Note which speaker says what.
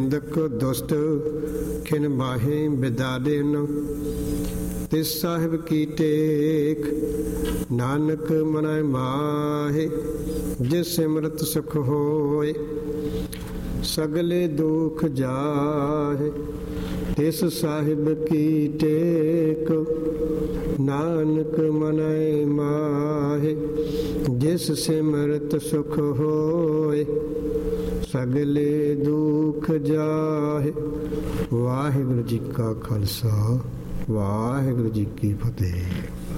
Speaker 1: ਨਿੰਦਕ ਦੁਸਤ ਖਿਨ ਬਾਹੇ ਬਿਦਾਦਿਨ, ਤਿਸ ਸਾਹਿਬ ਕੀ ਟੇਕ ਨਾਨਕ ਮਨੈ ਮਾਹੇ। ਜਿਸ ਸਿਮਰਤ ਸੁਖ ਹੋਏ ਸਗਲੇ ਦੁਖ ਜਾਹੇ, ਤਿਸ ਸਾਹਿਬ ਕੀ ਟੇਕ ਨਾਨਕ ਮਨੈ ਮਾਹੇ। ਜਿਸ ਸਿਮਰਤ ਸੁਖ ਹੋਏ ਸਗਲੇ ਦੁਖ ਜਾਹੇ। ਵਾਹਿਗੁਰੂ ਜੀ ਕਾ ਖਾਲਸਾ, ਵਾਹਿਗੁਰੂ ਜੀ ਕੀ ਫਤਿਹ।